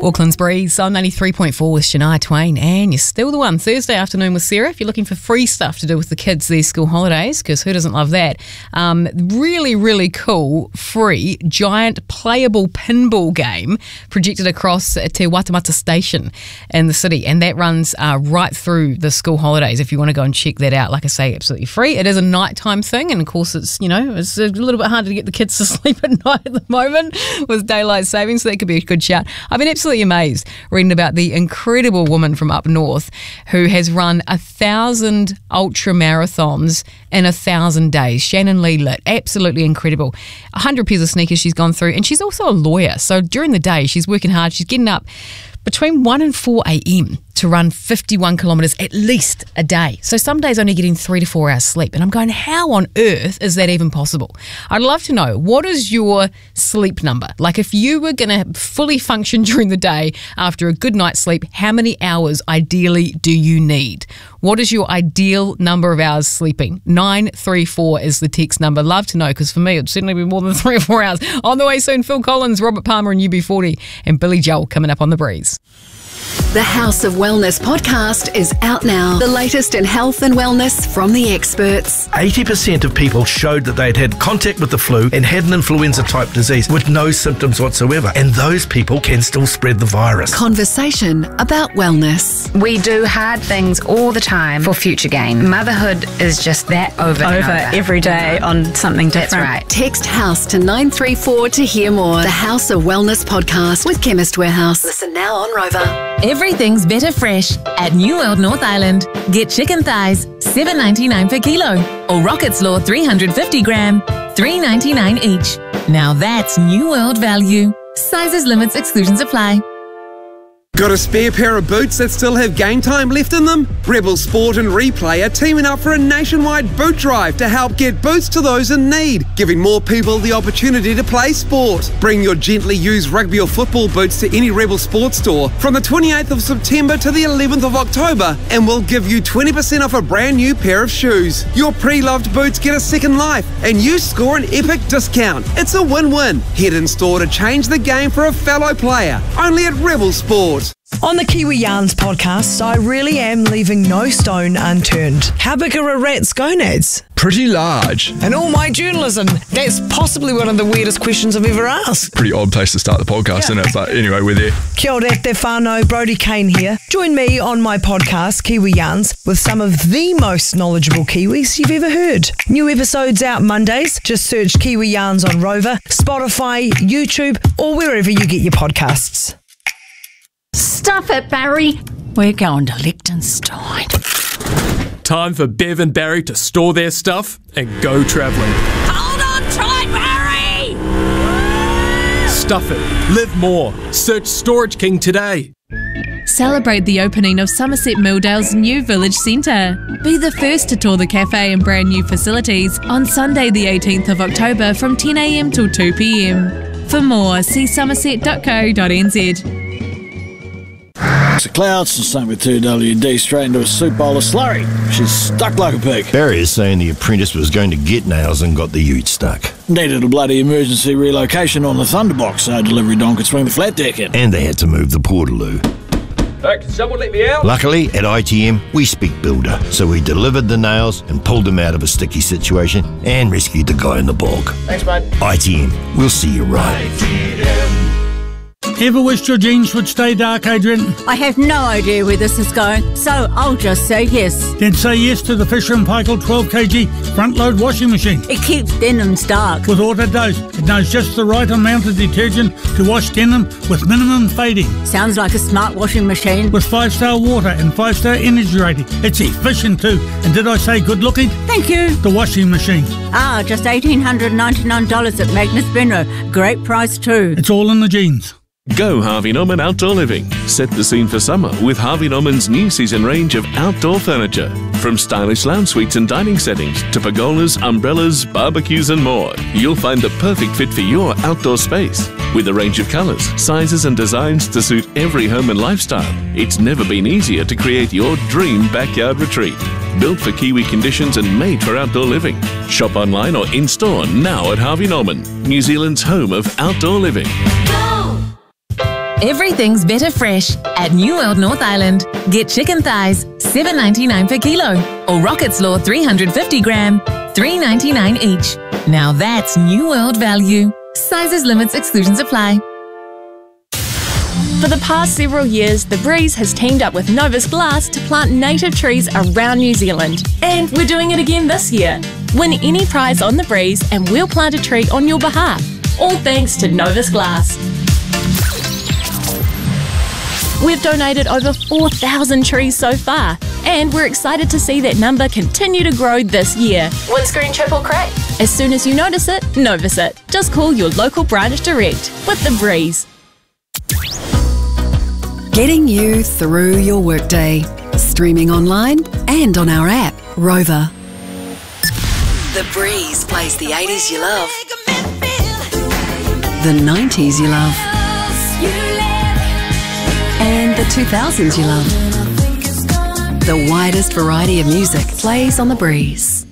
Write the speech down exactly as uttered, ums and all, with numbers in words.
Auckland's Breeze on ninety-three point four with Shania Twain, and you're still the one. Thursday afternoon with Sarah. If you're looking for free stuff to do with the kids these school holidays, because who doesn't love that? Um, really, really cool, free, giant playable pinball game projected across Te Watamata Station in the city, and that runs uh, right through the school holidays. If you want to go and check that out, like I say, absolutely free. It is a nighttime thing, and of course, it's you know it's a little bit harder to get the kids to sleep at night at the moment with daylight savings, so that could be a good shout. I've been absolutely amazed reading about the incredible woman from up north who has run a thousand ultra marathons in a thousand days. Shannon Lee Litt, absolutely incredible. A hundred pairs of sneakers she's gone through, and she's also a lawyer. So during the day, she's working hard. She's getting up between one and four a.m. to run fifty-one kilometres at least a day. So some days only getting three to four hours sleep. And I'm going, how on earth is that even possible? I'd love to know, what is your sleep number? Like if you were going to fully function during the day after a good night's sleep, how many hours ideally do you need? What is your ideal number of hours sleeping? nine three four is the text number. Love to know, because for me, it'd certainly be more than three or four hours. On the way soon, Phil Collins, Robert Palmer and U B forty, and Billy Joel coming up on The Breeze. The House of Wellness podcast is out now. The latest in health and wellness from the experts. eighty percent of people showed that they'd had contact with the flu and had an influenza-type disease with no symptoms whatsoever. And those people can still spread the virus. Conversation about wellness. We do hard things all the time for future gain. Motherhood is just that over and over. over. Every day on something different. That's right. Text HOUSE to nine three four to hear more. The House of Wellness podcast with Chemist Warehouse. Listen now on Rover. Everything's better fresh at New World North Island. Get chicken thighs, seven ninety-nine per kilo, or Rockets Law three hundred fifty gram, three ninety-nine each. Now that's New World value. Sizes, limits, exclusions apply. Got a spare pair of boots that still have game time left in them? Rebel Sport and Replay are teaming up for a nationwide boot drive to help get boots to those in need, giving more people the opportunity to play sport. Bring your gently used rugby or football boots to any Rebel Sport store from the twenty-eighth of September to the eleventh of October, and we'll give you twenty percent off a brand new pair of shoes. Your pre-loved boots get a second life, and you score an epic discount. It's a win-win. Head in store to change the game for a fellow player. Only at Rebel Sport. On the Kiwi Yarns podcast, I really am leaving no stone unturned. How big are a rat's gonads? Pretty large. And all my journalism, that's possibly one of the weirdest questions I've ever asked. Pretty odd place to start the podcast, yeah. Isn't it? But anyway, we're there. Kia ora te whānau, Brodie Kane here. Join me on my podcast, Kiwi Yarns, with some of the most knowledgeable Kiwis you've ever heard. New episodes out Mondays. Just search Kiwi Yarns on Rover, Spotify, YouTube, or wherever you get your podcasts. Stuff it, Barry. We're going to Liechtenstein. Time for Bev and Barry to store their stuff and go travelling. Hold on tight, Barry! Stuff it. Live more. Search Storage King today. Celebrate the opening of Somerset Milldale's new village centre. Be the first to tour the cafe and brand new facilities on Sunday the eighteenth of October from ten a.m. till two p.m. For more, see somerset dot co dot n z. The clouds and same with two W D straight into a soup bowl of slurry. She's stuck like a pig. Barry is saying the apprentice was going to get nails and got the ute stuck. Needed a bloody emergency relocation on the Thunderbox so delivery don could swing the flat deck in. And they had to move the portaloo. Hey, can someone let me out? Luckily, at I T M, we speak builder, so we delivered the nails and pulled him out of a sticky situation and rescued the guy in the bog. Thanks, mate. I T M, we'll see you right. I T M. Ever wished your jeans would stay dark, Adrian? I have no idea where this is going, so I'll just say yes. Then say yes to the Fisher and Paykel twelve kilogram front-load washing machine. It keeps denims dark. With auto dose, it knows just the right amount of detergent to wash denim with minimum fading. Sounds like a smart washing machine. With five-star water and five-star energy rating. It's efficient too. And did I say good-looking? Thank you. The washing machine. Ah, just one thousand eight hundred ninety-nine dollars at Magnus Benro. Great price too. It's all in the jeans. Go Harvey Norman Outdoor Living. Set the scene for summer with Harvey Norman's new season range of outdoor furniture. From stylish lounge suites and dining settings to pergolas, umbrellas, barbecues and more. You'll find the perfect fit for your outdoor space. With a range of colours, sizes and designs to suit every home and lifestyle, it's never been easier to create your dream backyard retreat. Built for Kiwi conditions and made for outdoor living. Shop online or in-store now at Harvey Norman, New Zealand's home of outdoor living. Everything's better fresh at New World North Island. Get chicken thighs, seven ninety-nine per kilo, or rocket slaw three hundred fifty gram, three ninety-nine each. Now that's New World value. Sizes, limits, exclusions apply. For the past several years, The Breeze has teamed up with Novus Glass to plant native trees around New Zealand. And we're doing it again this year. Win any prize on The Breeze and we'll plant a tree on your behalf. All thanks to Novus Glass. We've donated over four thousand trees so far, and we're excited to see that number continue to grow this year. Windscreen chip or crack? As soon as you notice it, Novus it. Just call your local branch direct with The Breeze. Getting you through your workday. Streaming online and on our app, Rover. The Breeze plays the eighties you love, the nineties you love, and the two thousands you love. The widest variety of music plays on The Breeze.